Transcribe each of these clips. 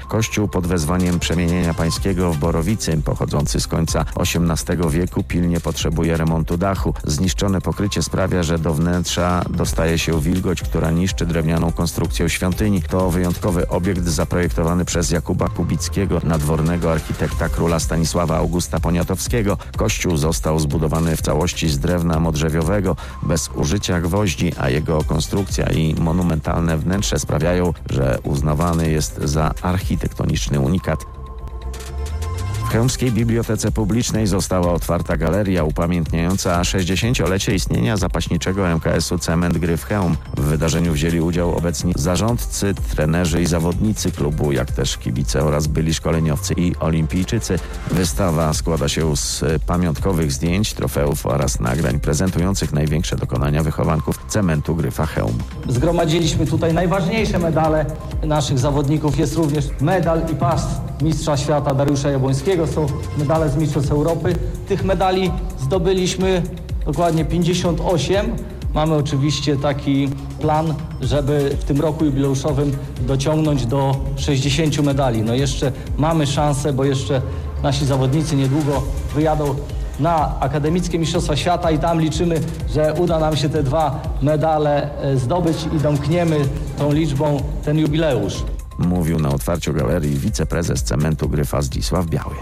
Kościół pod wezwaniem Przemienienia Pańskiego w Borowicy, pochodzący z końca XVIII wieku, pilnie potrzebuje remontu dachu. Zniszczone pokrycie sprawia, że do wnętrza dostaje się wilgoć, która niszczy drewnianą konstrukcję świątyni. To wyjątkowy obiekt zaprojektowany przez Jakuba Kubickiego, nadwornego architekta króla Stanisława Augusta Poniatowskiego. Kościół został zbudowany w całości z drewna modrzewiowego, bez użycia gwoździ, a jego konstrukcja i monumentalne wnętrze sprawiają, że uznawany jest za architektoniczny unikat. W Chełmskiej Bibliotece Publicznej została otwarta galeria upamiętniająca 60-lecie istnienia zapaśniczego MKS-u Cement Gryf Chełm. W wydarzeniu wzięli udział obecni zarządcy, trenerzy i zawodnicy klubu, jak też kibice oraz byli szkoleniowcy i olimpijczycy. Wystawa składa się z pamiątkowych zdjęć, trofeów oraz nagrań prezentujących największe dokonania wychowanków Cementu Gryfa Chełm. Zgromadziliśmy tutaj najważniejsze medale naszych zawodników. Jest również medal i pas mistrza świata Dariusza Jabłońskiego. Są medale z Mistrzostw Europy. Tych medali zdobyliśmy dokładnie 58. Mamy oczywiście taki plan, żeby w tym roku jubileuszowym dociągnąć do 60 medali. No jeszcze mamy szansę, bo jeszcze nasi zawodnicy niedługo wyjadą na Akademickie Mistrzostwa Świata i tam liczymy, że uda nam się te 2 medale zdobyć i domkniemy tą liczbą ten jubileusz. Mówił na otwarciu galerii wiceprezes Cementu Gryfa Zdzisław Biały.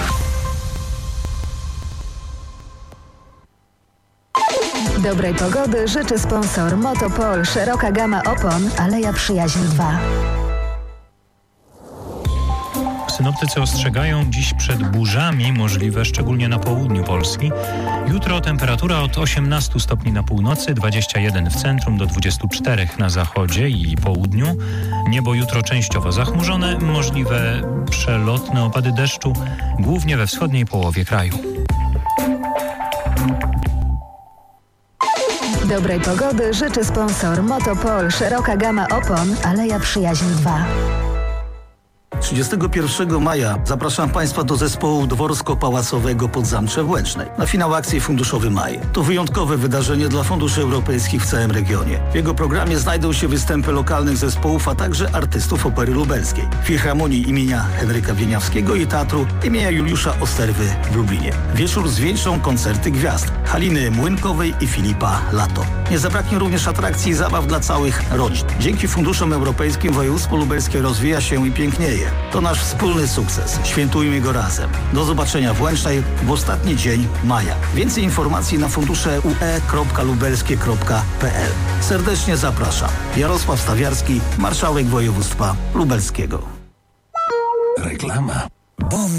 Dobrej pogody życzy sponsor Motopol. Szeroka gama opon, Aleja Przyjaźni 2. Synoptycy ostrzegają dziś przed burzami, możliwe szczególnie na południu Polski. Jutro temperatura od 18 stopni na północy, 21 w centrum do 24 na zachodzie i południu. Niebo jutro częściowo zachmurzone, możliwe przelotne opady deszczu, głównie we wschodniej połowie kraju. Dobrej pogody życzy sponsor Motopol. Szeroka gama opon, Aleja Przyjaźni 2. 31 maja zapraszam Państwa do zespołu Dworsko-Pałacowego Podzamcze w Łęcznej na finał akcji Funduszowy Maj. To wyjątkowe wydarzenie dla funduszy europejskich w całym regionie. W jego programie znajdą się występy lokalnych zespołów, a także artystów Opery Lubelskiej, Filharmonii imienia Henryka Wieniawskiego i Teatru imienia Juliusza Osterwy w Lublinie. Wieczór zwieńczą koncerty gwiazd Haliny Młynkowej i Filipa Lato. Nie zabraknie również atrakcji i zabaw dla całych rodzin. Dzięki funduszom europejskim województwo lubelskie rozwija się i pięknieje. To nasz wspólny sukces. Świętujmy go razem. Do zobaczenia w Łęcznej w ostatni dzień maja. Więcej informacji na fundusze ue.lubelskie.pl. Serdecznie zapraszam. Jarosław Stawiarski, marszałek województwa lubelskiego. Reklama.